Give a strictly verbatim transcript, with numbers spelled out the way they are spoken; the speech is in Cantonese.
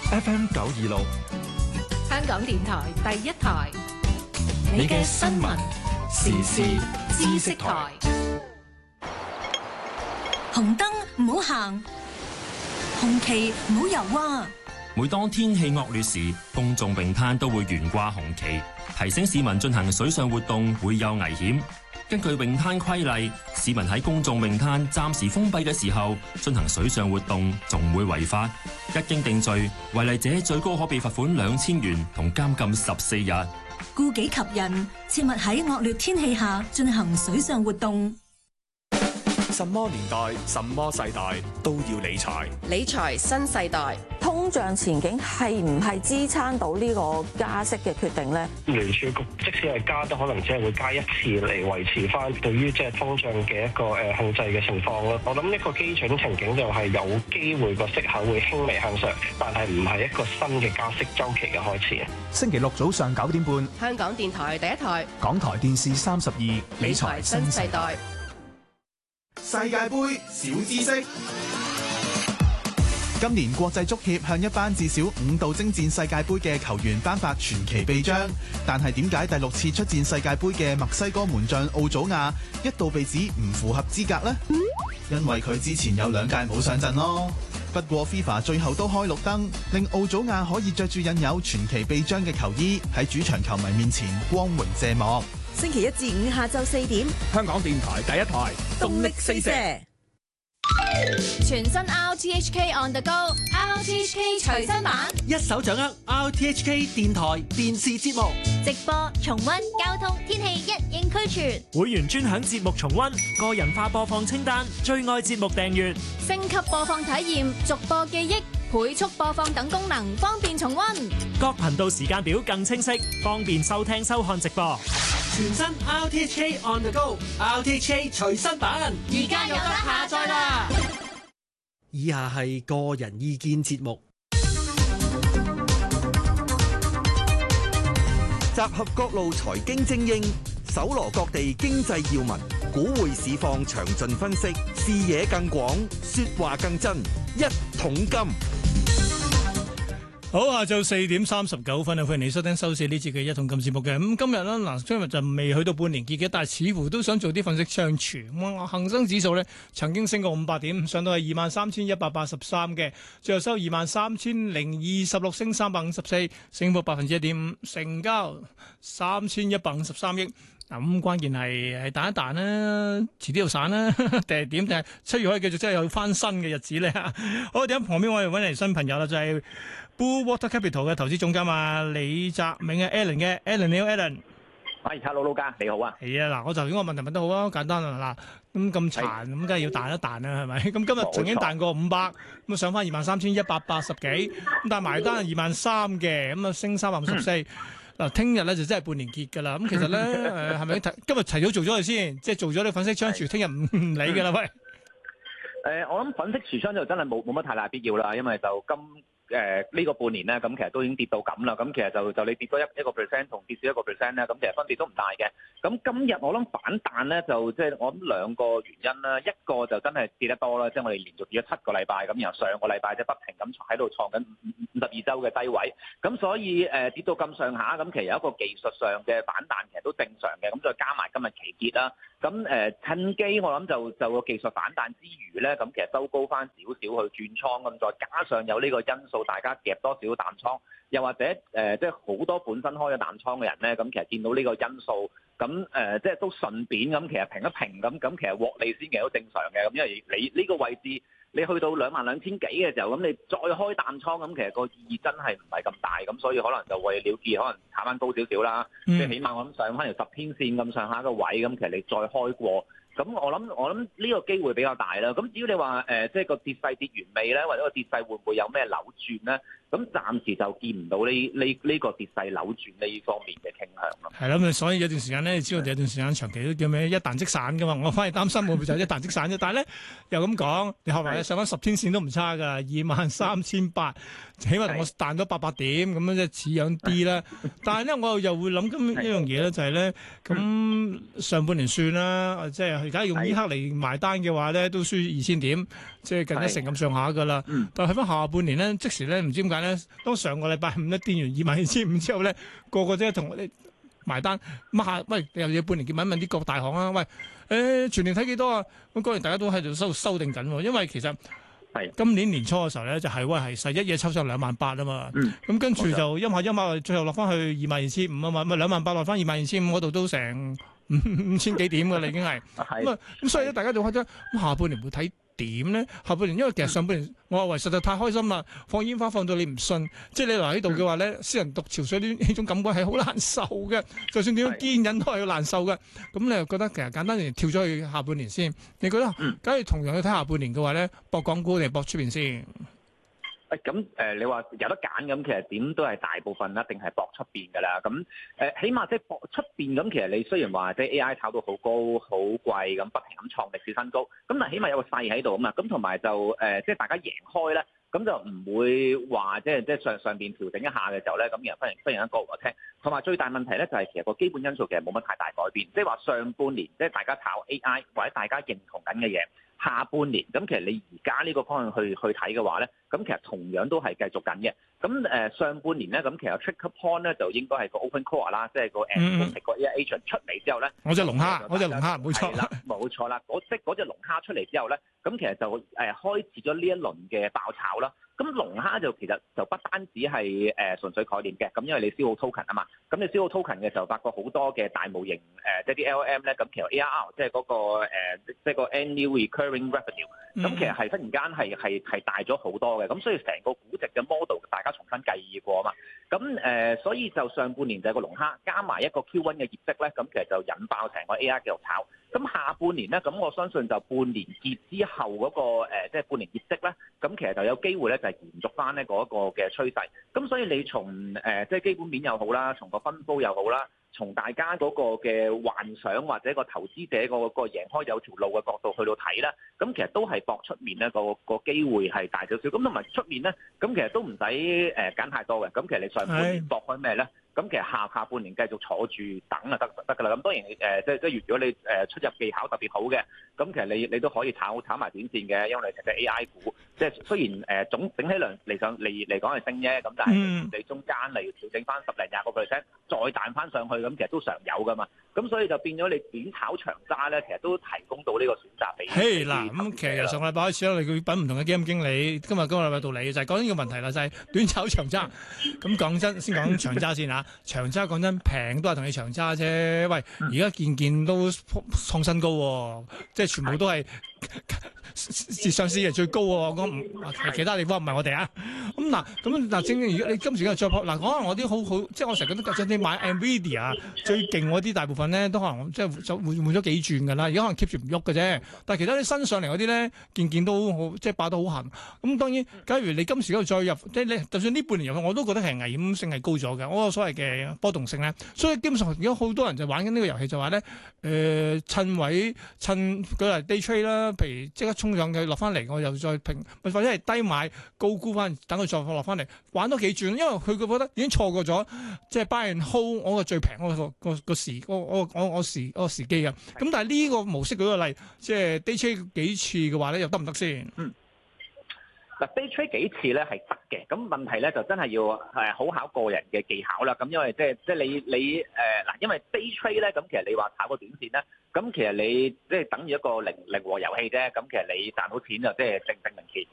F M 九二六， 香港電台第一台， 你嘅新聞時事知識台。 紅燈唔好行，紅旗唔好游啊！ 每當天氣惡劣時，公眾泳灘都會懸掛紅旗，提醒市民進行水上活動會有危險。根據泳灘規例，市民喺公眾泳灘暫時封閉嘅時候進行水上活動，仲會違法。一經定罪，違例者最高可被罰款兩千元同監禁十四日。 顧己及人，切勿喺惡劣天氣下進行水上活動。 什麼年代、什麼世代都要理財。 理財新世代， 通脹前景係唔係支撐到呢個加息嘅決定呢？ 聯儲局即使係加，都可能只係會加一次嚟維持翻對於即係通脹嘅一個誒控制嘅情況咯。我諗一個基準情景就係有機會個息口會輕微向上，但係唔係一個新嘅加息週期嘅開始。 星期六早上九點半， 香港電台第一台， 港台電視三十二，理財新世代。 世界盃小知識。 今年國際足協向一班至少五度征戰世界盃嘅球員頒發傳奇臂章，但係點解第六次出戰世界盃嘅墨西哥門將奧祖亞一度被指唔符合資格呢？因為佢之前有兩屆冇上陣咯。不過 FIFA 最後都開綠燈，令奧祖亞可以着住印有傳奇臂章嘅球衣喺主場球迷面前光榮謝幕。 星期一至五下晝四點， 香港電台第一台， 動力四射。 全新 R T H K On The Go，R T H K 隨身版， 一手掌握 R T H K 電台電視節目直播、重溫、交通、天氣一應俱全。 會員專享節目重溫、個人化播放清單、最愛節目訂閱、 升級播放體驗、逐播記憶、倍速播放等功能，方便重溫。 各頻道時間表更清晰，方便收聽收看直播。全新 R T H K On The Go，R T H K 隨身版， 而家有得下載啦！ 以下係個人意見節目， 集合各路財經精英，搜羅各地經濟要聞，股匯市況詳盡分析，視野更廣，說話更真，一桶金。 好，下晝四點三十九分啊！歡迎你收聽收視呢節嘅一桶金節目嘅。咁今日咧，嗱，今日就未去到半年結嘅，但係似乎都想做啲分析相傳。咁恒生指數咧曾經升過五百點，上到係二萬三千一百八十三嘅，最後收二萬三千零二十六，升三百五十四，升幅百分之一點五，成交三千一百五十三億。嗱，咁關鍵係係彈一彈啦，遲啲又散啦，定係點？定係七月可以繼續真係有翻新嘅日子咧？好，點解旁邊我哋揾嚟新朋友啦，就係、是、Blue Water Capital 嘅投資總監啊，李澤銘嘅 Alan 嘅 Alan， 你好 Alan。 係，hello 老家你好啊。 係啊，嗱，我頭先個問題問得好啊，簡單啊，嗱，咁咁殘，咁梗係要彈一彈啦，係咪？咁今日曾經彈過五百，咁啊上翻二萬三千一百八十幾，咁但係埋單係二萬三嘅，咁啊升三百五十四。嗱，聽日咧就真係半年結㗎啦。咁其實咧，誒係咪今日提早做咗佢先？即係做咗啲粉飾櫥窗，聽日唔唔理㗎啦，喂。 誒、呃，我諗粉飾櫥窗就真係冇冇乜太大必要啦，因為就今。誒呢、呃這個半年咧，咁其實都已經跌到咁啦。咁其實就就你跌多一一個 percent 同跌少一個 percent 咧，咁其實分別都唔大嘅。咁今日我諗反彈咧，就即係我諗兩個原因啦。一個就真係跌得多啦，即係我哋連續跌咗七個禮拜，咁然後上個禮拜即係不停咁喺度創緊五十二週嘅低位。咁所以誒、呃、跌到咁上下，咁其實有一個技術上嘅反彈，其實都正常嘅。咁再加埋今日期結啦，咁誒、呃、趁機我諗就就個技術反彈之餘咧，咁其實收高翻少少去轉倉，咁再加上有呢個因素。大家夾多少淡倉，又或者誒、呃，即係好多本身開咗淡倉嘅人咧，咁其實見到呢個因素，咁誒、呃，即係都順便咁，其實平一平咁，咁其實獲利先其實都正常嘅。咁因為你呢個位置，你去到兩萬兩千幾嘅時候，咁你再開淡倉，咁其實個意義真係唔係咁大，咁所以可能就為了結，可能炒翻高少少啦，即係、嗯、起碼我諗上翻條十天線咁上下個位，咁其實你再開過。咁我諗我諗呢個機會比較大啦。咁只要你話誒、呃，即係個跌勢跌完未咧，或者個跌勢會唔會有咩扭轉咧？咁暫時就見唔到呢呢呢個跌勢扭轉呢方面嘅傾向咯。 係啦，咁所以有段時間咧，你知道有段時間長期都叫咩一彈即散噶嘛。我反而擔心會唔會就係一彈即散啫。但係咧又咁講，你後來上翻十天線都唔差㗎，二萬三千八，起碼同我彈咗八百點咁樣，即係似樣啲啦。但係咧，我又會諗咁一樣嘢咧，就係咧咁上半年算啦，即係而家用呢刻嚟埋單嘅話咧，都輸二千點，即係近一成咁上下噶啦。但係喺翻下半年咧，即時咧唔知點解咧，當上個禮拜五咧跌完二萬二千五之後咧，個個都係同我哋埋單。咁下喂又要半年結問一問啲各大行啊，喂誒、欸、全年睇幾多啊？咁當然大家都喺度收修訂緊喎，因為其實。今年年初嘅時候咧，就係喂係實一夜抽上兩萬八啊嘛，咁、嗯、跟住就陰下陰下，最後落翻去二萬二千五啊嘛，咪兩萬八落翻二萬二千五嗰度都成五五千幾點㗎啦，已經係咁啊，咁所以咧大家就開咗咁下半年會睇點咧？下半年因為其實上半年、嗯、我話實在太開心啦，放煙花放到你唔信，即係你嚟喺度嘅話咧，私人獨潮水呢呢種感覺係好難受嘅，就算點樣堅忍都係好難受嘅。咁你又覺得其實簡單啲跳咗去下半年先，你覺得假如同樣去睇下半年嘅話咧，博港股定係博出邊先？ 誒咁誒，你話有得揀咁，其實點都係大部分一定係搏出邊㗎啦。咁誒、呃，起碼即係搏出邊咁，其實你雖然話即係 A I 炒到好高好貴咁，不停咁創歷史新高，咁但係起碼有個勢喺度啊嘛。咁同埋就誒、呃，即係大家贏開咧，咁就唔會話即係即係上上邊調整一下嘅時候咧，咁然後忽然忽然間過和聽。同埋最大問題咧就係其實個基本因素其實冇乜太大改變，即係話上半年即係大家炒 A I 或者大家認同緊嘅嘢。下半年咁其實你而家呢個方向去去睇嘅話咧，咁其實同樣都係繼續緊嘅。咁誒、呃、上半年咧，咁其實 trigger point 咧就應該係個 open core 啦，即係個誒個 A I agent 出嚟之後咧， 我隻龍蝦，我隻龍蝦冇錯啦，冇錯啦，嗰即嗰隻龍蝦出嚟之後咧，咁其實就誒、呃、開始咗呢一輪嘅爆炒啦。咁龍蝦就其實就不單止係誒、呃、純粹概念嘅，咁因為你消耗 token 啊嘛，咁你消耗 token 嘅時候，發覺好多嘅大模型誒、呃，即係啲 L L M 咧，咁其實 A R R 即係嗰、那個、呃、即係個 annual recurring revenue，咁、嗯、其實係忽然間係係係大咗好多嘅，咁所以成個估值嘅 model 大家重新計過啊嘛，咁誒、呃、所以就上半年就係個龍蝦，加埋一個 Q 一 嘅業績咧，咁其實就引爆成個 A I 繼續炒。咁下半年咧，咁我相信就半年結之後嗰、那個、呃、即係半年業績咧，咁其實就有機會咧就係延續翻咧嗰個嘅趨勢。咁所以你從誒、呃、即係基本面又好啦，從個分佈又好啦，從大家嗰個嘅幻想或者個投資者個個贏開有條路嘅角度去到睇咧，咁其實都係搏出面咧個個機會係大少少。咁同埋出面咧，咁其實都唔使誒揀太多嘅。咁其實你上半年搏開咩咧？咁其實下下半年繼續坐住等啊得得㗎啦。咁當然誒、呃，即即如果你誒出入技巧特別好嘅，咁其實你你都可以炒炒埋短線嘅，因為你其實 A I 股，即係雖然誒、呃、總整體量嚟上嚟嚟講係升啫，咁但係你中間嚟調整翻十零廿個 percent，再彈翻上去，咁其實都常有㗎嘛。咁所以就變咗你短炒長揸咧，其實都提供到呢個選擇俾。嘿嗱，咁其實上個禮拜開始啦，你佢揾唔同嘅基金經理，今日今個禮拜到你就係講呢個問題啦，就係、是、短炒長揸。咁講真，先講長揸先嚇。長揸講真平都係同你長揸啫。喂，而家件件都創新高喎，即係全部都係市上市係最高喎。講唔其他地方唔係我哋啊。咁嗱，咁嗱正正而家你今時今日再撲嗱，可能我啲好好，即係我成日覺得，就算你買 Nvidia 最勁嗰啲大部分咧，都可能即係換換咗幾轉㗎啦。而家可能 keep 住唔喐嘅啫。但係其他啲新上嚟嗰啲咧，件件都好，即係爆得好痕。咁當然，假如你今時今日再入，即係你就算呢半年入去，我都覺得係危險性係高咗嘅。我個所謂嘅波動性咧，所以基本上而家好多人就玩緊呢個遊戲，就話咧誒趁位趁舉例 day trade 啦，譬如即刻衝上去落翻嚟，我又再平，或者係低買高沽翻，等佢再落翻嚟玩多幾轉，因為佢覺得已經錯過咗，即係 buy and hold 我個最平嗰個個個時，我我我我時嗰個時機嘅。咁但係呢個模式舉個例，即係 day trade 幾次嘅話咧，又得唔得先？嗯。 嗱 day trade 幾次咧係得嘅，咁問題咧就真係要係好考個人嘅技巧啦。咁因為即係即係你你誒嗱，因為 day trade 咧，咁其實你話炒個短線咧，咁其實你即係等於一個零零和遊戲啫。咁其實你賺到錢就即係正正明錢。